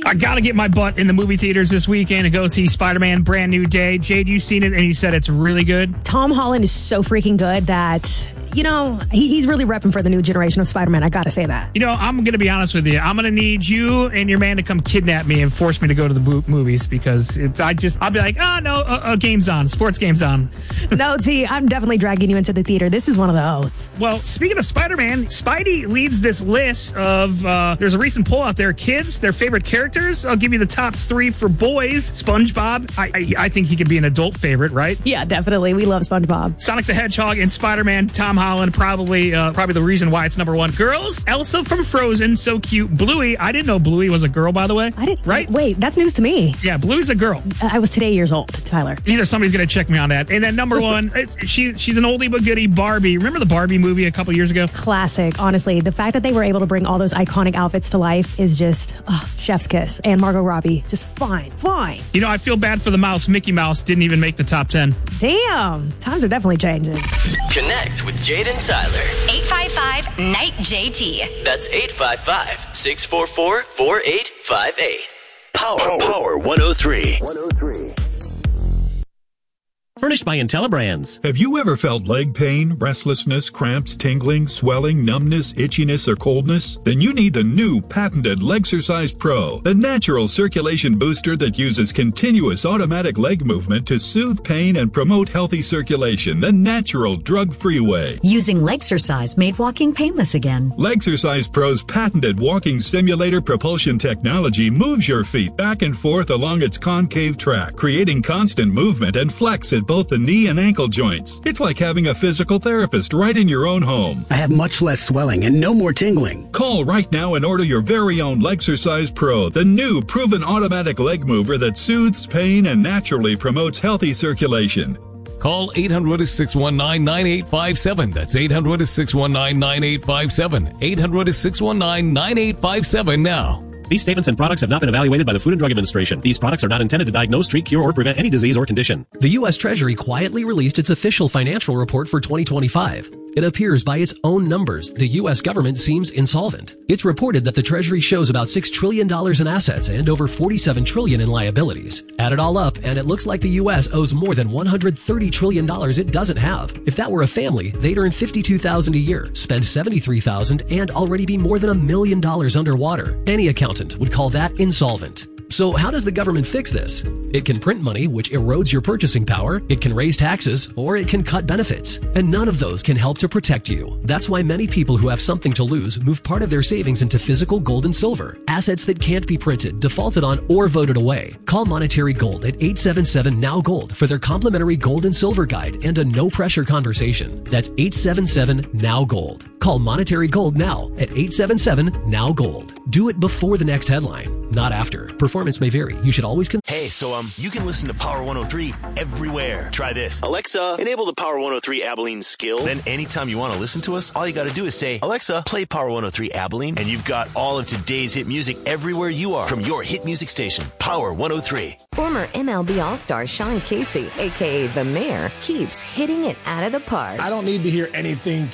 I got to get my butt in the movie theaters this weekend and go see Spider-Man Brand New Day. Jade, you've seen it and you said it's really good. Tom Holland is so freaking good that, you know, he's really repping for the new generation of Spider-Man. I got to say that. You know, I'm going to be honest with you. I'm going to need you and your man to come kidnap me and force me to go to the movies because I'll be like, oh, no, a game's on. Sports game's on. No, T, I'm definitely dragging you into the theater. This is one of those. Well, speaking of Spider-Man, Spidey leads this list of, there's a recent poll out there, kids, their favorite characters. I'll give you the top 3 for boys. SpongeBob, I think he could be an adult favorite, right? Yeah, definitely. We love SpongeBob. Sonic the Hedgehog and Spider-Man, Tom Holland, probably the reason why it's number 1. Girls, Elsa from Frozen, so cute. Bluey, I didn't know Bluey was a girl, by the way. I didn't. Right? Wait, that's news to me. Yeah, Bluey's a girl. I was today years old, Tyler. Either somebody's going to check me on that. And then number 1, she's an oldie but goodie, Barbie. Remember the Barbie movie a couple years ago? Classic, honestly. The fact that they were able to bring all those iconic outfits to life is just chef's kiss. And Margot Robbie, just fine. You know, I feel bad for the mouse. Mickey Mouse didn't even make the top 10. Damn, times are definitely changing. Connect with Jade and Tyler. 855-NIGHT-JT. That's 855-644-4858. Power 103. Furnished by IntelliBrands. Have you ever felt leg pain, restlessness, cramps, tingling, swelling, numbness, itchiness, or coldness? Then you need the new patented Legsercise Pro, the natural circulation booster that uses continuous automatic leg movement to soothe pain and promote healthy circulation the natural drug-free way. Using Legsercise made walking painless again. Legsercise Pro's patented walking simulator propulsion technology moves your feet back and forth along its concave track, creating constant movement and flex at both the knee and ankle joints. It's like having a physical therapist right in your own home. I have much less swelling and no more tingling. Call right now and order your very own Legsercise Pro, the new proven automatic leg mover that soothes pain and naturally promotes healthy circulation. Call 800-619-9857. That's 800-619-9857. 800-619-9857 now. These statements and products have not been evaluated by the Food and Drug Administration. These products are not intended to diagnose, treat, cure, or prevent any disease or condition. The U.S. Treasury quietly released its official financial report for 2025. It appears by its own numbers, the U.S. government seems insolvent. It's reported that the Treasury shows about $6 trillion in assets and over $47 trillion in liabilities. Add it all up, and it looks like the U.S. owes more than $130 trillion it doesn't have. If that were a family, they'd earn $52,000 a year, spend $73,000, and already be more than $1 million underwater. Any accountant would call that insolvent. So how does the government fix this? It can print money, which erodes your purchasing power. It can raise taxes, or it can cut benefits. And none of those can help to protect you. That's why many people who have something to lose move part of their savings into physical gold and silver, assets that can't be printed, defaulted on, or voted away. Call Monetary Gold at 877-NOW-GOLD for their complimentary gold and silver guide and a no-pressure conversation. That's 877-NOW-GOLD. Call Monetary Gold now at 877-NOW-GOLD. Do it before the next headline, not after. Performance may vary. You should always Hey, so you can listen to Power 103 everywhere. Try this. Alexa, enable the Power 103 Abilene skill. Then anytime you want to listen to us, all you got to do is say, Alexa, play Power 103 Abilene, and you've got all of today's hit music everywhere you are from your hit music station, Power 103. Former MLB All-Star Sean Casey, a.k.a. The Mayor, keeps hitting it out of the park. I don't need to hear anything